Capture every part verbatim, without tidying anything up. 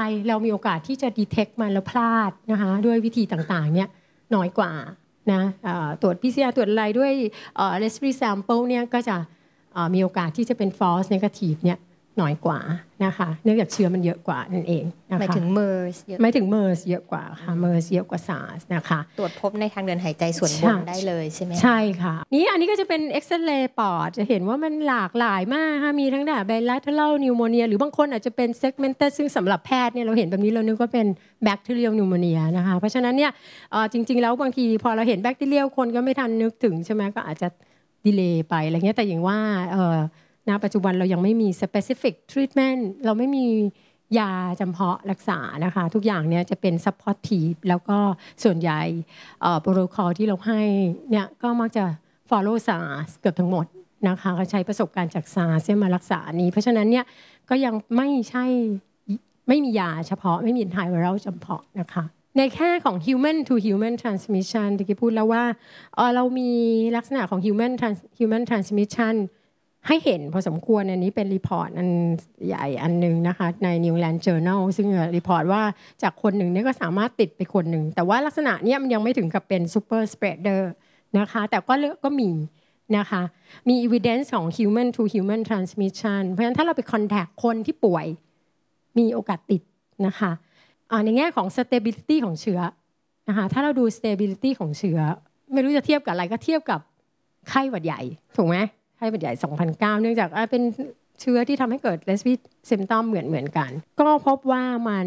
เรามีโอกาสที่จะ detect มันแล้วพลาดนะคะด้วยวิธีต่างๆเนี่ยน้อยกว่านะตรวจ พี ซี อาร์ ตรวจอะไรด้วย respiratory sample เนี่ยก็จะมีโอกาสที่จะเป็น false negative เนี่ยน้อยกว่านะคะเนื่องจากเชื้อมันเยอะกว่านั่นเองนะคะหมายถึง MERS หมายถึง MERS เยอะกว่าค่ะ MERS เยอะกว่า SARS นะคะตรวจพบในทางเดินหายใจส่วนบนได้เลยใช่ไหมใช่ค่ะนี่อันนี้ก็จะเป็น X-ray ปอดจะเห็นว่ามันหลากหลายมากค่ะมีทั้งแบบ bilateral pneumonia หรือบางคนอาจจะเป็น segmented ซึ่งสำหรับแพทย์เนี่ยเราเห็นแบบนี้เรานึกว่าเป็น bacterial pneumonia นะคะเพราะฉะนั้นเนี่ยจริงๆแล้วบางทีพอเราเห็น bacterial คนก็ไม่ทันนึกถึงใช่ไหมก็อาจจะดีเลย์ไปอะไรเงี้ยแต่อย่างว่าณปัจจุบันเรายังไม่มี specific treatment เราไม่มียาจำเพาะรักษานะคะทุกอย่างเนี่ยจะเป็น supportive แล้วก็ส่วนใหญ่โปรโตคอลที่เราให้เนี่ยก็มักจะ follow SARS เกือบทั้งหมดนะคะเขาใช้ประสบการณ์จาก SARS มารักษานี้เพราะฉะนั้นเนี่ยก็ยังไม่ใช่ไม่มียาเฉพาะไม่มี antiviral จำเพาะนะคะในแค่ของ human to human transmission ที่พูดแล้วว่าเรามีลักษณะของ human human transmissionให้เห็นพอสมควรอันนี้เป็นรีพอร์ตอันใหญ่อันนึงนะคะใน New England Journal ซึ่งรีพอร์ตว่าจากคนหนึ่งเนี่ยก็สามารถติดไปคนหนึ่งแต่ว่าลักษณะเนี้ยมันยังไม่ถึงกับเป็น super spreader นะคะแต่ก็ก็มีนะคะมี evidence ของ human to human transmission เพราะฉะนั้นถ้าเราไป contact คนที่ป่วยมีโอกาสติดนะคะในแง่ของ stability ของเชื้อนะคะถ้าเราดู stability ของเชื้อไม่รู้จะเทียบกับอะไรก็เทียบกับไข้หวัดใหญ่ถูกไหมไข้หวัดใหญ่สองพันเก้าเนื่องจากเป็นเชื้อที่ทำให้เกิด respiratory symptom เหมือนเหมือนกันก็พบว่ามัน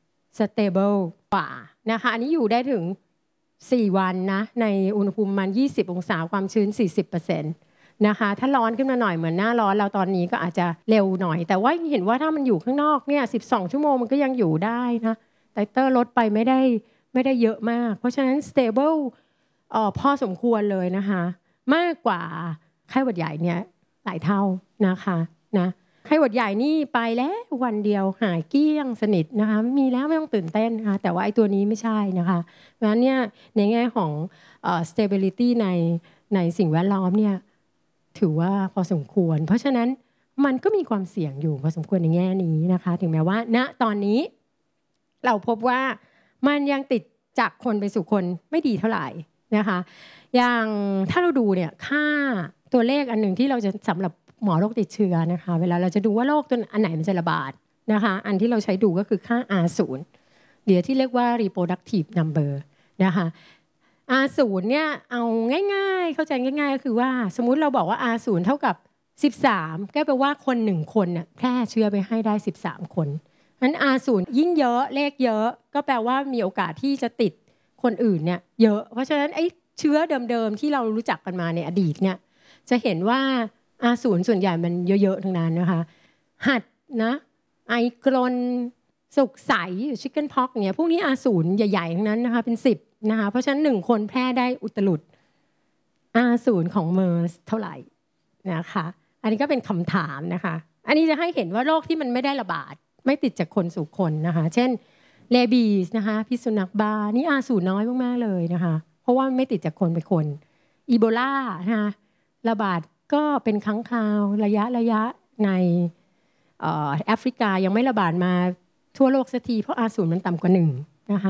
stable กว่านะคะอันนี้อยู่ได้ถึงสี่วันนะในอุณหภูมิประมาณยี่สิบองศาความชื้น สี่สิบเปอร์เซ็นต์ นะคะถ้าร้อนขึ้นมาหน่อยเหมือนหน้าร้อนเราตอนนี้ก็อาจจะเร็วหน่อยแต่ว่าเห็นว่าถ้ามันอยู่ข้างนอกเนี่ยสิบสองชั่วโมงมันก็ยังอยู่ได้นะไตเตอร์ลดไปไม่ได้ไม่ได้เยอะมากเพราะฉะนั้น stable เอ่อพอสมควรเลยนะคะมากกว่าไข้หวัดใหญ่เนี่ยหลายเท่านะคะนะไข้หวัดใหญ่นี่ไปแล้ววันเดียวหายเกลี้ยงสนิทนะคะมีแล้วไม่ต้องตื่นเต้นนะคะแต่ว่าไอ้ตัวนี้ไม่ใช่นะคะเพราะฉะนั้นเนี่ยในแง่ของเอ่อ stability ในในสิ่งแวดล้อมเนี่ยถือว่าพอสมควรเพราะฉะนั้นมันก็มีความเสี่ยงอยู่พอสมควรในแง่นี้นะคะถึงแม้ว่าณตอนนี้เราพบว่ามันยังติดจากคนไปสู่คนไม่ดีเท่าไหร่นะคะอย่างถ้าเราดูเนี่ยค่าตัวเลขอันหนึ่งที่เราจะสำหรับหมอโรคติดเชื้อนะคะเวลาเราจะดูว่าโรคตัวอันไหนมันจะระบาดนะคะอันที่เราใช้ดูก็คือค่า อาร์ ศูนย์ เดี๋ยวที่เรียกว่า reproductive number นะคะ อาร์ ศูนย์ เนี่ยเอาง่ายๆเข้าใจง่ายๆก็คือว่าสมมุติเราบอกว่า อาร์ ศูนย์ เท่ากับสิบสามก็แปลว่าคนหนึ่งคนเนี่ยแพร่เชื้อไปให้ได้สิบสามคนงั้น อาร์ ศูนย์ ยิ่งเยอะเลขเยอะก็แปลว่ามีโอกาสที่จะติดคนอื่นเนี่ยเยอะเพราะฉะนั้นไอ้เชื้อเดิมๆที่เรารู้จักกันมาในอดีตเนี่ยจะเห็นว่า อาร์ ศูนย์ ส่วนใหญ่มันเยอะๆทั้งนั้นนะคะหัดนะไอกรนสุกใสชิคเก้นพ็อกเนี่ยพวกนี้ อาร์ ศูนย์ ใหญ่ๆทั้งนั้นนะคะเป็นสิบนะคะเพราะฉะนั้นหนึ่งคนแพร่ได้อุตลุด อาร์ ศูนย์ ของ MERS เท่าไหร่นะคะอันนี้ก็เป็นคำถามนะคะอันนี้จะให้เห็นว่าโรคที่มันไม่ได้ระบาดไม่ติดจากคนสู่คนนะคะเช่นเรบีสนะคะพิษสุนัขบ้านี่ อาร์ ศูนย์ น้อยมากๆเลยนะคะเพราะว่าไม่ติดจากคนไปคนอีโบลานะคะระบาดก็เป็นครั้งคราวระยะระยะในแอฟริกายังไม่ระบาดมาทั่วโลกสักทีเพราะ อาร์ ศูนย์ มันต่ำกว่าหนึ่งนะคะ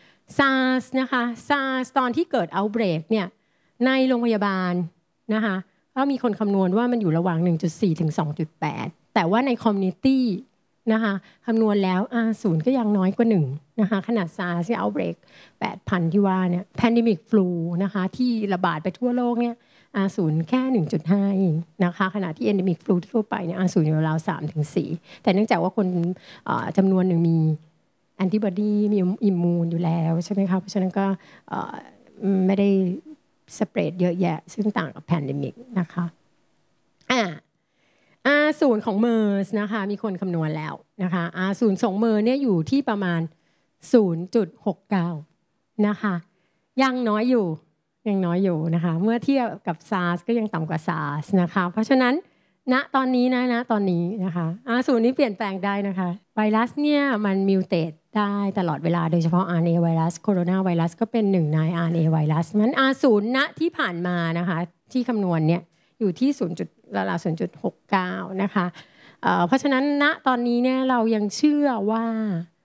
SARS นะคะ SARS ตอนที่เกิด outbreak เนี่ยในโรงพยาบาลนะคะก็มีคนคำนวณว่ามันอยู่ระหว่าง หนึ่งจุดสี่ ถึง สองจุดแปด แต่ว่าใน community นะคะคำนวณแล้ว อาร์ ศูนย์ ก็ยังน้อยกว่าหนึ่งนะคะขนาด SARS ที่ outbreak แปดพัน ที่ว่าเนี่ย pandemic flu นะคะที่ระบาดไปทั่วโลกเนี่ย อาร์ ศูนย์ แค่ หนึ่งจุดห้า เองนะคะขณะที่ endemic flu ทั่วไปเนี่ย อาร์ ศูนย์ อยู่ราว สามถึงสี่ แต่เนื่องจากว่าคนจำนวนหนึ่งมีแอนติบอดีมีอิมมูนอยู่แล้วใช่ไหมคะเพราะฉะนั้นก็ไม่ได้สเปรดเยอะแยะซึ่งต่างกับแพนเดมิกนะคะอ่า อาร์ ศูนย์ ของ MERS นะคะมีคนคำนวณแล้วนะคะ อาร์ ศูนย์ ของ MERS เนี่ยอยู่ที่ประมาณ ศูนย์จุดหกเก้า นะคะยังน้อยอยู่ยังน้อยอยู่นะคะเมื่อเทียบกับ SARS ก็ยังต่ำกว่า SARS นะคะเพราะฉะนั้นณตอนนี้นะณตอนนี้นะคะ อาร์ ศูนย์ นี้เปลี่ยนแปลงได้นะคะไวรัสเนี่ยมันมิวเทตได้ตลอดเวลาโดยเฉพาะ อาร์ เอ็น เอ ไวรัสโคโรนาไวรัสก็เป็นหนึ่งใน อาร์ เอ็น เอ ไวรัสงั้น อาร์ ศูนย์ ณที่ผ่านมานะคะที่คำนวณเนี่ยอยู่ที่ศูนย์ราวๆ ศูนย์จุดหกเก้า นะคะเอ่อเพราะฉะนั้นณตอนนี้เนี่ยเรายังเชื่อว่า